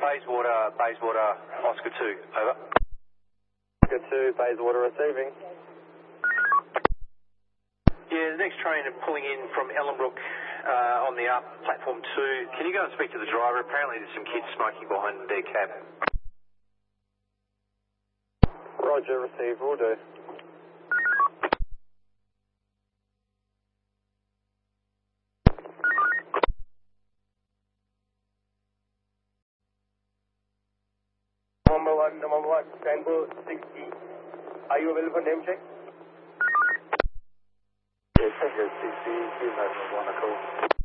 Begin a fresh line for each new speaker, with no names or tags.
Bayswater, Oscar 2, over.
Oscar 2, Bayswater receiving.
Yeah, the next train are pulling in from Ellenbrook on the up, platform 2. Can you go and speak to the driver? Apparently there's some kids smoking behind their cab.
Roger, receive, will do. Number one, Tango 60. Are you available for name check?
Yeah, Tango 60, 2 1 call.